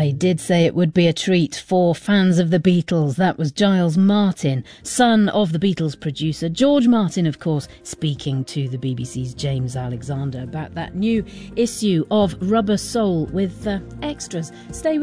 I did say it would be a treat for fans of the Beatles. That was Giles Martin, son of the Beatles producer George Martin, of course, speaking to the BBC's James Alexander about that new issue of Rubber Soul with extras. Stay with